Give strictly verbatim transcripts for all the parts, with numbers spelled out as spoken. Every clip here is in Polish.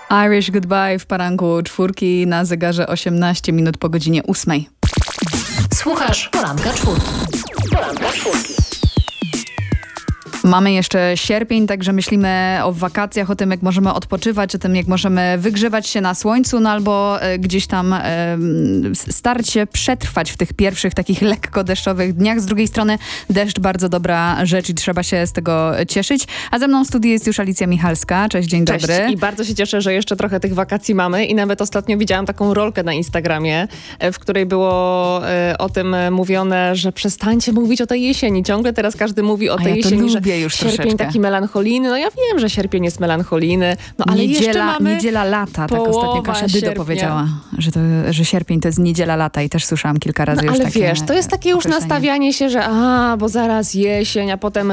Irish Goodbye w poranku czwórki na zegarze osiemnaście minut po godzinie ósmej. Słuchasz Poranka Czwórki. Poranka Czwórki. Mamy jeszcze sierpień, także myślimy o wakacjach, o tym, jak możemy odpoczywać, o tym, jak możemy wygrzewać się na słońcu, no albo e, gdzieś tam e, starać się przetrwać w tych pierwszych takich lekko deszczowych dniach. Z drugiej strony deszcz bardzo dobra rzecz i trzeba się z tego cieszyć. A ze mną w studiu jest już Alicja Michalska. Cześć, dzień Cześć. dobry. I bardzo się cieszę, że jeszcze trochę tych wakacji mamy i nawet ostatnio widziałam taką rolkę na Instagramie, w której było e, o tym mówione, że przestańcie mówić o tej jesieni. Ciągle teraz każdy mówi o A tej ja to jesieni, lubię że już sierpień troszeczkę. taki melancholijny. No ja wiem, że sierpień jest melancholijny, no ale niedziela, jeszcze mamy Niedziela lata, tak połowa ostatnio Kasia Dydo sierpnia. powiedziała, że, to, że sierpień to jest niedziela lata i też słyszałam kilka razy No już ale takie wiesz, to jest takie już określenie. nastawianie się, że a, bo zaraz jesień, a potem,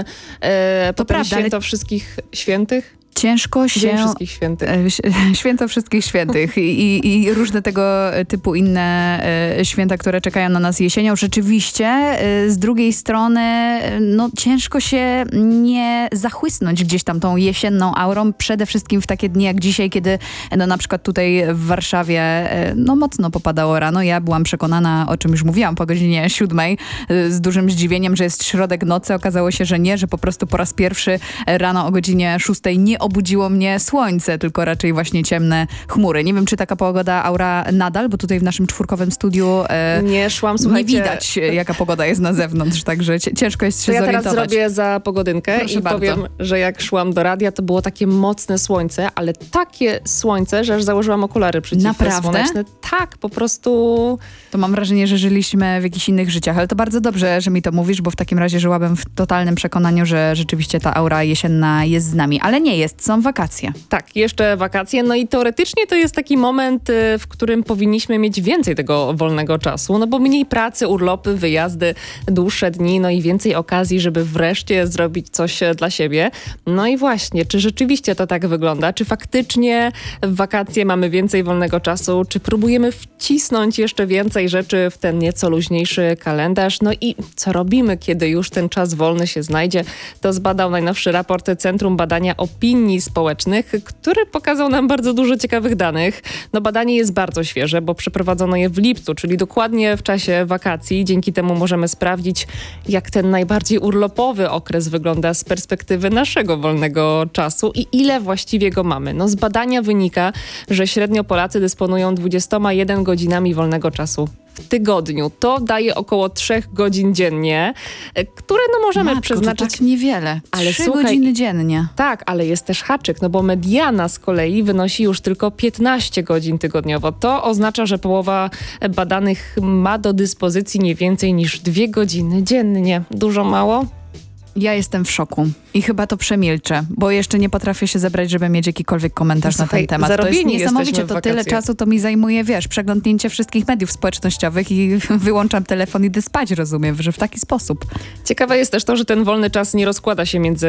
e, potem prawda, święto ale- wszystkich świętych. Ciężko się... Dzień wszystkich świętych. E, ś- Święto Wszystkich Świętych i, i, i różne tego typu inne e, święta, które czekają na nas jesienią. Rzeczywiście, e, z drugiej strony, e, no ciężko się nie zachłysnąć gdzieś tam tą jesienną aurą. Przede wszystkim w takie dni jak dzisiaj, kiedy no na przykład tutaj w Warszawie e, no mocno popadało rano. Ja byłam przekonana, o czym już mówiłam, po godzinie siódmej, e, z dużym zdziwieniem, że jest środek nocy. Okazało się, że nie, że po prostu po raz pierwszy rano o godzinie szóstej nie obudziło mnie słońce, tylko raczej właśnie ciemne chmury. Nie wiem, czy taka pogoda aura nadal, bo tutaj w naszym czwórkowym studiu e, Nie szłam, nie słuchajcie. widać, jaka pogoda jest na zewnątrz, także cie- ciężko jest się To ja teraz zorientować. zrobię za pogodynkę Proszę i bardzo. powiem, że jak szłam do radia, to było takie mocne słońce, ale takie słońce, że aż założyłam okulary przeciwsłoneczne. Naprawdę? Tak, po prostu... To mam wrażenie, że żyliśmy w jakichś innych życiach, ale to bardzo dobrze, że mi to mówisz, bo w takim razie żyłabym w totalnym przekonaniu, że rzeczywiście ta aura jesienna jest z nami, ale nie jest, są wakacje. Tak, jeszcze wakacje. No i teoretycznie to jest taki moment, y, w którym powinniśmy mieć więcej tego wolnego czasu, no bo mniej pracy, urlopy, wyjazdy, dłuższe dni, no i więcej okazji, żeby wreszcie zrobić coś e, dla siebie. No i właśnie, czy rzeczywiście to tak wygląda? Czy faktycznie w wakacje mamy więcej wolnego czasu? Czy próbujemy wcisnąć jeszcze więcej rzeczy w ten nieco luźniejszy kalendarz? No i co robimy, kiedy już ten czas wolny się znajdzie? To zbadał najnowszy raport Centrum Badania Opinii Społecznych, który pokazał nam bardzo dużo ciekawych danych. No badanie jest bardzo świeże, bo przeprowadzono je w lipcu, czyli dokładnie w czasie wakacji. Dzięki temu możemy sprawdzić, jak ten najbardziej urlopowy okres wygląda z perspektywy naszego wolnego czasu i ile właściwie go mamy. No z badania wynika, że średnio Polacy dysponują dwudziestoma jeden godzinami wolnego czasu w tygodniu. To daje około trzech godzin dziennie, e, które no możemy Matko, przeznaczyć... to tak niewiele. Ale Trzy słuchaj, godziny dziennie. Tak, ale jest też haczyk, no bo mediana z kolei wynosi już tylko piętnaście godzin tygodniowo. To oznacza, że połowa badanych ma do dyspozycji nie więcej niż dwie godziny dziennie. Dużo, mało? Ja jestem w szoku i chyba to przemilczę, bo jeszcze nie potrafię się zebrać, żeby mieć jakikolwiek komentarz Słuchaj, na ten temat. To jest zarobieni niesamowicie, jesteśmy w to tyle wakacje. czasu to mi zajmuje, wiesz, przeglądnięcie wszystkich mediów społecznościowych i wyłączam telefon i idę spać, rozumiem, że w taki sposób. Ciekawe jest też to, że ten wolny czas nie rozkłada się między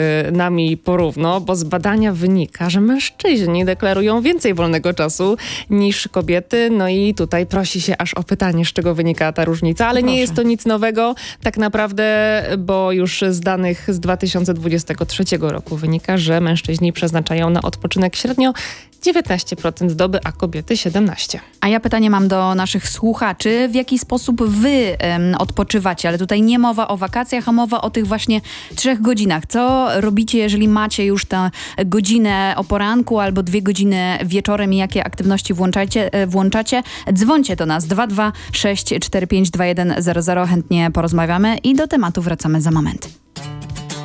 nami porówno, bo z badania wynika, że mężczyźni deklarują więcej wolnego czasu niż kobiety. No i tutaj prosi się aż o pytanie, z czego wynika ta różnica, ale Proszę. nie jest to nic nowego tak naprawdę, bo już z danych z dwa tysiące dwudziestego trzeciego roku wynika, że mężczyźni przeznaczają na odpoczynek średnio dziewiętnaście procent doby, a kobiety siedemnaście procent. A ja pytanie mam do naszych słuchaczy. W jaki sposób wy em, odpoczywacie? Ale tutaj nie mowa o wakacjach, a mowa o tych właśnie trzech godzinach. Co robicie, jeżeli macie już tę godzinę o poranku albo dwie godziny wieczorem i jakie aktywności włączacie? e, włączacie? Dzwońcie do nas dwa dwa sześć cztery pięć dwa jeden zero zero. Chętnie porozmawiamy i do tematu wracamy za moment.